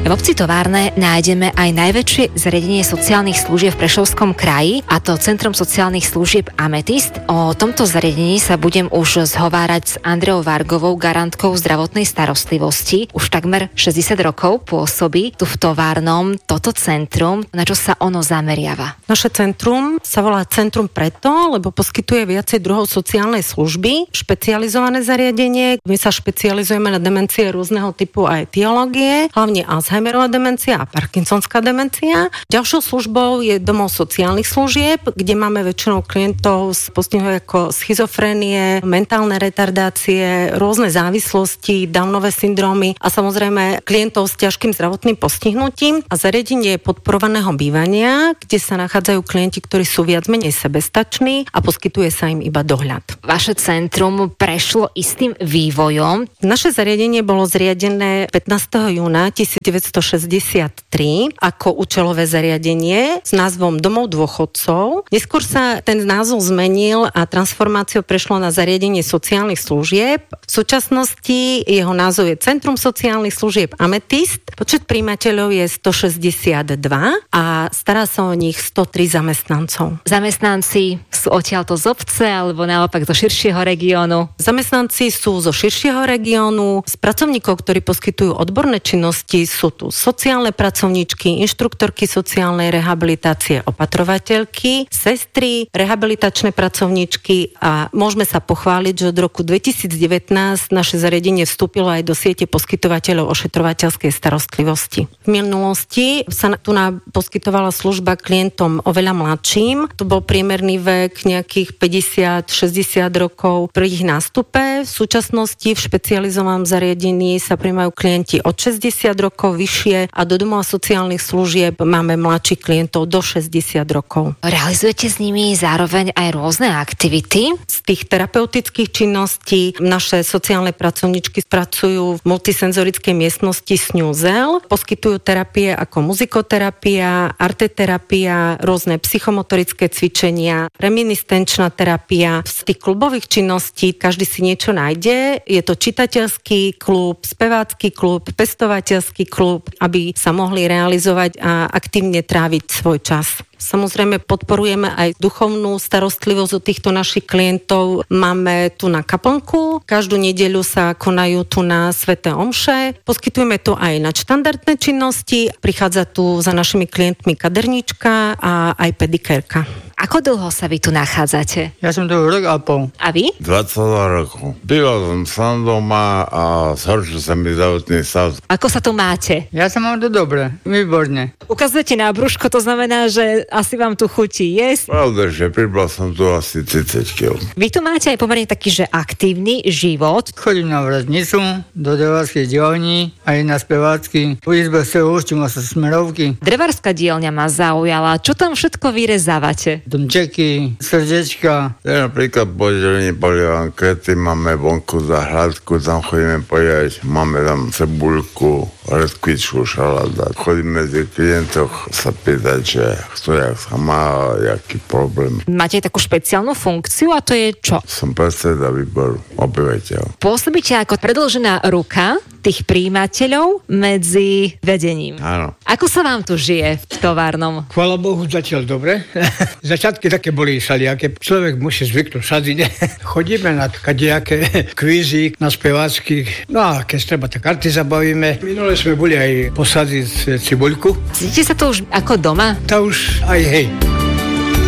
V obci Továrne nájdeme aj najväčšie zariadenie sociálnych služieb v Prešovskom kraji, a to Centrum sociálnych služieb Ametist. O tomto zariadení sa budem už zhovárať s Andreou Vargovou, garantkou zdravotnej starostlivosti. Už takmer 60 rokov pôsobí tu v Továrnom toto centrum. Na čo sa ono zameriava? Naše centrum sa volá Centrum preto, lebo poskytuje viacej druhov sociálnej služby, špecializované zariadenie. My sa špecializujeme na demencie rôzneho typu a etiológie, hlavne Alzheimerova demencia a Parkinsonská demencia. Ďalšou službou je domov sociálnych služieb, kde máme väčšinou klientov s postihnutím ako schizofrénie, mentálne retardácie, rôzne závislosti, Downové syndrómy a samozrejme klientov s ťažkým zdravotným postihnutím a zariadenie podporovaného bývania, kde sa nachádzajú klienti, ktorí sú viac menej sebestační a poskytuje sa im iba dohľad. Vaše centrum prešlo istým vývojom. Naše zariadenie bolo zriadené 15. júna 1963 ako účelové zariadenie s názvom Domov dôchodcov. Neskôr sa ten názov zmenil a transformáciou prešlo na zariadenie sociálnych služieb. V súčasnosti jeho názov je Centrum sociálnych služieb Ametist. Počet prijímateľov je 162 a stará sa o nich 103 zamestnancov. Zamestnanci sú odtiaľto z obce alebo naopak zo širšieho regiónu? Zamestnanci sú zo širšieho regiónu. Z pracovníkov, ktorí poskytujú odborné činnosti, sú tu sociálne pracovníčky, inštruktorky sociálnej rehabilitácie, opatrovateľky, sestry, rehabilitačné pracovníčky a môžeme sa pochváliť, že od roku 2019 naše zariadenie vstúpilo aj do siete poskytovateľov ošetrovateľskej starostlivosti. V minulosti sa tu poskytovala služba klientom oveľa mladším. Tu bol priemerný vek nejakých 50-60 rokov pri ich nástupe. V súčasnosti v špecializovanom zariadení sa prijímajú klienti od 60 rokov vyššie a do domov sociálnych služieb máme mladších klientov do 60 rokov. Realizujete s nimi zároveň aj rôzne aktivity? Z tých terapeutických činností naše sociálne pracovníčky pracujú v multisenzorickej miestnosti Snúzel, poskytujú terapie ako muzikoterapia, arteterapia, rôzne psychomotorické cvičenia, reminiscenčná terapia. Z tých klubových činností každý si niečo nájde. Je to čitateľský klub, spevácky klub, pestovateľský klub, aby sa mohli realizovať a aktívne tráviť svoj čas. Samozrejme podporujeme aj duchovnú starostlivosť od týchto našich klientov. Máme tu na kaplnku, každú nedeľu sa konajú tu na sväté omše. Poskytujeme tu aj nadštandardné činnosti. Prichádza tu za našimi klientmi kaderníčka a aj pedikérka. Ako dlho sa vy tu nachádzate? Ja som tu rok a pol. A vy? 22 rokov. Býval som sám doma a zhoršil sa mi zdravotný stav. Ako sa tu máte? Ja sa mám to dobre, výborne. Ukazujete na brúško, to znamená, že asi vám tu chutí jesť. Pravda, že pribral som tu asi 30 kg. Vy tu máte aj pomerne taký, že aktívny život. Chodím na vraznicu, do Drevarskej dielni, aj na spevácky. Po izbe sa učím sa smerovky. Drevárska dielňa ma zaujala. Čo tam všetko vyrezávate? Domčeky, srdiečka. Napríklad po delení polievam kvety, máme vonku záhradku, tam chodíme polievať, máme tam cebuľku, redkvičku, šalát. Chodíme medzi klientoch sa pýtať, že kto jak sa má, jaký problém. Máte takú špeciálnu funkciu a to je čo? Som predseda výboru obyvateľ. Pôsobíte ako predĺžená ruka tých prijímateľov medzi vedením. Áno. Ako sa vám tu žije v Továrnom? Chvála Bohu, zatiaľ dobre. Začiatky také boli všelijaké. Človek musí zvyknúť sadiť. Chodíme na kadejaké kvízy, na speváckých. No a keď treba, tak karty zabavíme. Minule sme boli aj posadiť cibuľku. Cítite sa tu už ako doma? Tá už aj hej.